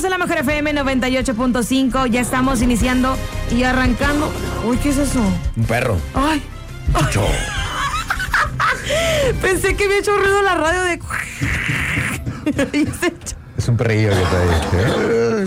en la Mejor FM 98.5. Ya estamos iniciando y arrancando. Uy, ¿qué es eso? Un perro. Ay. Chucho. Pensé que había hecho ruido la radio de... Es un perrillo que está ahí.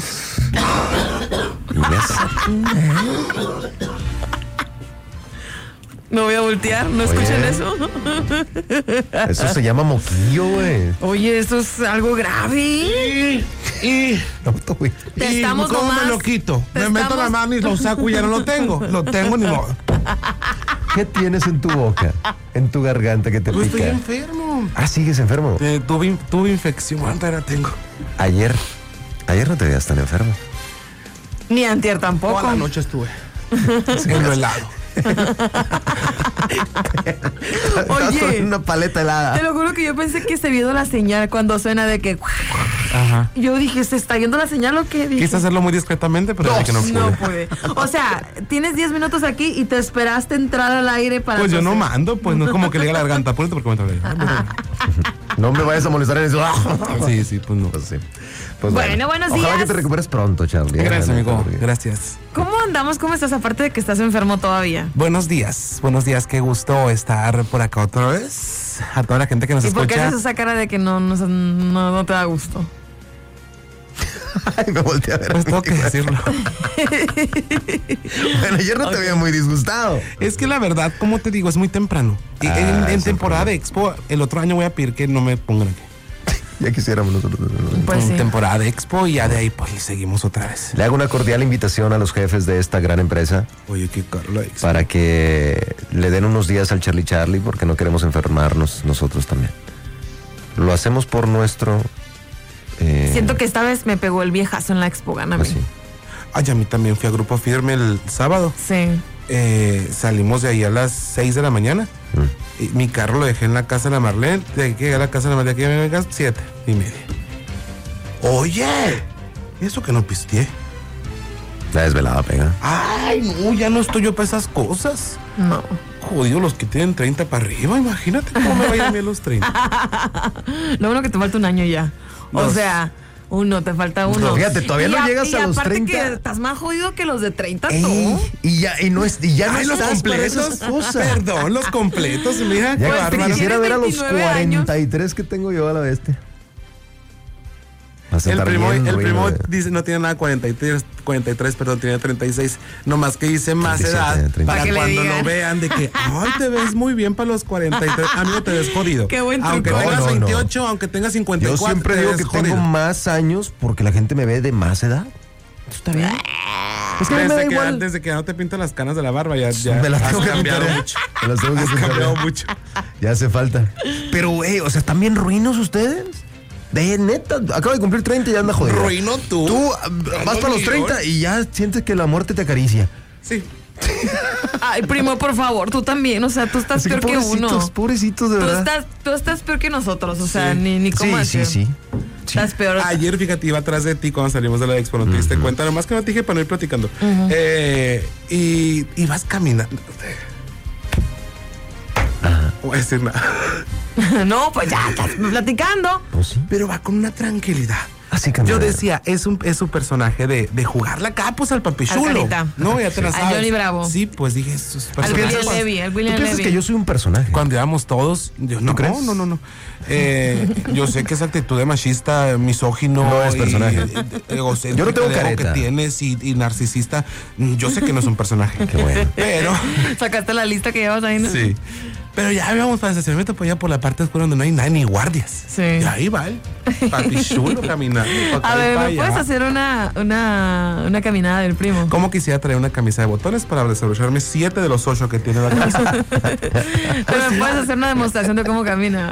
No voy a voltear, ¿no escuchan eso? Eso se llama moquillo, güey. Oye, esto es algo grave. No, güey. Te estamos ¿Cómo nomás... me lo quito? Me meto la mano y lo saco y ya no lo tengo. Lo tengo ni modo. ¿Qué tienes en tu boca? En tu garganta que te Pues pica. estoy enfermo. Ah, ¿sigues enfermo? Tuve infección. ¿Cuánta era tengo? Ayer no te veías tan enfermo. Ni antier tampoco. Toda la noche estuve en lo helado. Oye, Una paleta helada. te lo juro que yo pensé que se vio la señal cuando suena de que... Ajá. Yo dije, ¿se está yendo la señal o qué? Dije, Quise hacerlo muy discretamente, pero dije que no pude. no pude. O sea, tienes 10 minutos aquí y te esperaste entrar al aire para... Pues yo no toser. mando, pues no es como que le diga la garganta. Ponete porque me trae. No me vayas a molestar en eso. Sí, pues no. Pues sí. Pues Bueno, buenos Ojalá días. que te recuperes pronto, Charlie. Gracias, La neta, amigo. porque- Gracias. ¿Cómo andamos? ¿Cómo estás? Aparte de que estás enfermo todavía. Buenos días. Qué gusto estar por acá otra vez. A toda la gente que nos ¿Y por qué escucha. haces esa cara de que no te da gusto? Ay, me volteé a ver. Pues tengo que decirlo. Bueno, ayer no te veía muy disgustado. Es que la verdad, como te digo, es muy temprano. Y en es temporada de Expo, el otro año voy a pedir que no me pongan aquí. Ya quisiéramos nosotros. Pues en sí. temporada de Expo y ya de ahí pues seguimos otra vez. Le hago una cordial invitación a los jefes de esta gran empresa Oye, qué caro la Expo. para que le den unos días al Charlie porque no queremos enfermarnos nosotros también. Lo hacemos por nuestro... Siento que esta vez me pegó el viejazo en la Expo Gana. pues sí. Ay, a mí también fui a Grupo Firme el sábado. Sí. Salimos de ahí a las 6 de la mañana. Y mi carro lo dejé en la casa de la Marlene. De aquí llegué a la casa de la Marlene, aquí me vengas 7:30. Oye, eso que no pisteé. La desvelada pega. Ay, no, ya no estoy yo para esas cosas. No. Jodido, los que tienen 30 para arriba, imagínate cómo me va a ir a mí a los 30. Lo bueno que te falta un año ya. O Dos. sea, te falta uno. No, fíjate, todavía no llegas a los 30. Que estás más jodido que los de 30 Ey, tú. y ya no Ay, los estás para completos. esas cosas. Perdón, los completos, mira, qué Ya Pues, bárbaro. quisiera ver a los 29 años. 43 que tengo yo a la bestia. Vas a El estar primo bien ruino, güey. dice no tiene nada 43, perdón, tiene 36. Nomás que dice más 37, edad 37. para Para que le cuando digan. lo vean de que, ay, te ves muy bien para los 43. Amigo, te ves jodido. Qué buen truco. Aunque No, tengas no, no. 28, aunque tengas 54. Yo siempre te digo ves que tengo jodido. más años porque la gente me ve de más edad. Eso está bien. Es que a mí me da igual. Desde que no te pintan las canas de la barba, ya Me las has tengo que cambiado pintar, mucho. Me las tengo que Has pintar. cambiado mucho. Ya hace falta. Pero, güey, o sea, ¿están bien ruinos ustedes? De neta, acabo de cumplir 30 y ya anda jodido. Ruino tú. Tú vas para los 30 y ya sientes que la muerte te acaricia. Sí. Ay, primo, por favor, tú también. O sea, tú estás Así peor que uno. Pobrecitos, de verdad. Tú estás peor que nosotros. O sea, Sí. ni cómo Sí. Estás peor. Ayer, fíjate, iba atrás de ti cuando salimos de la expo, no te diste cuenta, nomás que no te dije para no ir platicando. Y ibas caminando. No voy a decir nada. No, pues ya estás platicando. Pues sí. Pero va con una tranquilidad. Así que Yo decía, es su personaje de jugarla acá, pues al papichulo. Al Carita. No, ya te la Al sabes. Johnny Bravo. Sí, pues dije, sus Al personajes. William Levy, al ¿Tú William piensas Levy. que yo soy un personaje? Cuando íbamos todos, yo no, crees? no. Yo sé que esa actitud de machista, misógino, No es personaje. Egocéntrico, Yo no tengo de ego careta. que tienes y narcisista, yo sé que no es un personaje. Qué bueno. Pero Sacaste la lista que llevas ahí, ¿no? sí. Pero ya íbamos para el estacionamiento, pues ya por la parte oscura donde no hay nada, ni guardias. Sí. Y ahí va el papichulo caminando. pa' acá A y ver, pa' ¿me allá. puedes hacer una caminada del primo? ¿Cómo quisiera traer una camisa de botones para desarrollarme 7 de los 8 que tiene la camisa? Pero me puedes hacer una demostración de cómo camina.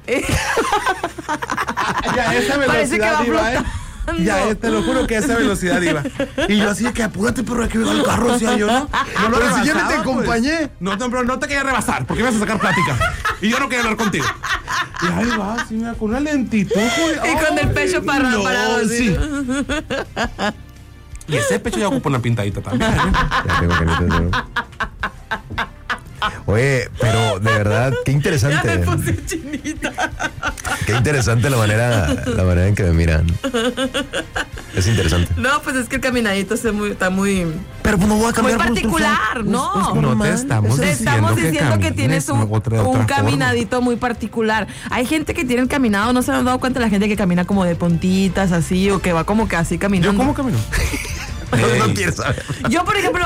Ya esa Parece que va iba, flotando. Ya, te lo juro que a esa velocidad iba. Y yo así de que apúrate, pero hay que ver el carro, decía yo, ¿no? No lo Pero si ya rebasaba, te acompañé. pues. No, pero no te quería rebasar, porque ibas a sacar plática. Y yo no quería hablar contigo. Y ahí va, así, mira, con una lentitud. Y con el pecho parado, así, sí. Y ese pecho ya ocupa una pintadita también. Ya tengo canitas, ¿no? Oye, pero de verdad, qué Ya me interesante. puse chinita. Qué interesante la manera en que me miran. Es interesante. No, pues es que el caminadito está muy Pero no voy a cambiar muy particular, ¿no? No te estamos Te estamos diciendo que camines tienes un otra caminadito muy particular. Hay gente que tiene el caminado, no se han dado cuenta la gente que camina como de puntitas así o que va como que así caminando. ¿Yo cómo camino? No quieres saber. Yo, por ejemplo,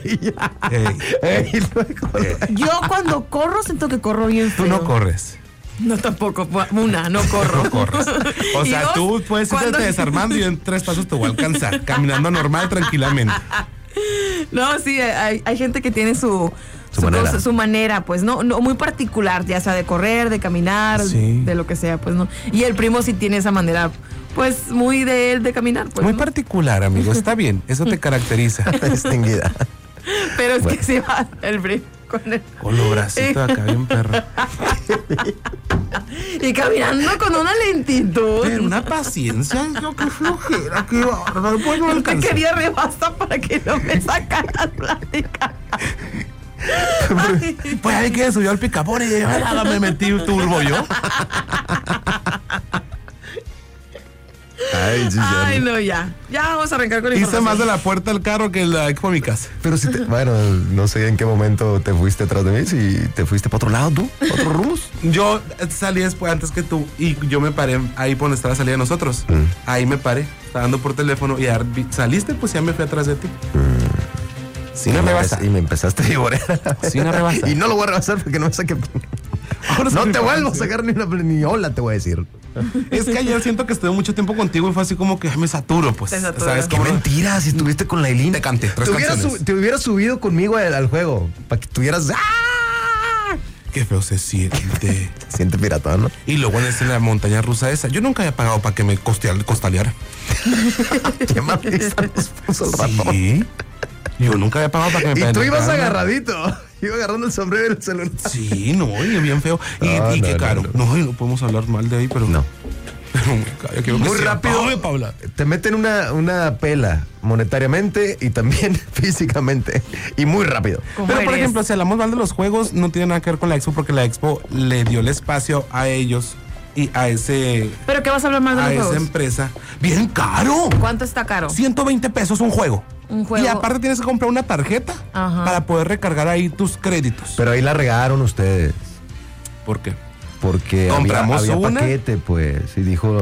yo cuando corro siento que corro bien feo. Tú no corres. No, tampoco. No corro. No corres. O Y sea, dos, tú puedes irte cuando- desarmando y en 3 pasos te voy a alcanzar. Caminando normal, tranquilamente. No, sí, hay gente que tiene su manera. su manera, pues, no, muy particular, ya sea de correr, de caminar, Sí. de lo que sea, pues, ¿no? Y el primo sí tiene esa manera, pues, muy de él de caminar, pues, Muy ¿no? particular, amigo. Está bien. Eso te caracteriza. Distinguida. Pero es Bueno. que se va el primo con él. Con los bracitos acá bien perro. Y caminando con una lentitud. Pero una paciencia. Yo qué flojera, qué bárbaro. Pues no Te alcancé. quería rebasar para que no me sacaras plática. Pues ahí que subió al picapón y me metí turbo yo. Ay, sí, ya. Ay, no, ya. Ya vamos a arrancar con la Hice información. más de la puerta del carro que la expo a mi casa. Pero si bueno, no sé en qué momento te fuiste atrás de mí, si te fuiste para otro lado tú, otros rumos. Yo salí después antes que tú y yo me paré ahí por donde estaba la salida de nosotros. Ahí me paré, estaba dando por teléfono y saliste, pues ya me fui atrás de ti. Sin rebasar. Y me empezaste a vivorear. Sin rebasar. Y no lo voy a rebasar porque no me saqué. Ahora No soy te fan, vuelvo a sí. sacar ni hola, te voy a decir. Es que ayer siento que estuve mucho tiempo contigo y fue así como que me saturo, pues. Te saturo. ¿Sabes Qué cómo? mentira, si estuviste con la Eileen. Te canté 3 canciones. Te hubieras subido conmigo al juego. Para que tuvieras. ¡Ah! Qué feo se siente. Siente piratón, ¿no? Y luego en la montaña rusa esa. Yo nunca había pagado para que me costaleara. Qué madriza nos puso el ratón. Sí. Yo nunca había pagado para que me Y tú ibas penetraran. agarradito. Iba agarrando el sombrero y el celular. Sí, no, y bien feo. Y qué caro. No podemos hablar mal de ahí, pero. No. Pero me cae, quiero que Muy se rápido. apague, Paula. Te meten una pela monetariamente y también físicamente. Y muy rápido. ¿Cómo Pero por eres? ejemplo, si hablamos mal de los juegos, no tiene nada que ver con la expo, porque la expo le dio el espacio a ellos y a ¿Pero qué vas a hablar más de a los esa juegos? empresa. Bien caro. ¿Cuánto está caro? 120 pesos un juego. Un juego. Y aparte tienes que comprar una tarjeta Ajá. para poder recargar ahí tus créditos. Pero ahí la regaron ustedes. ¿Por qué? Porque Compramos había una. paquete, pues. Y dijo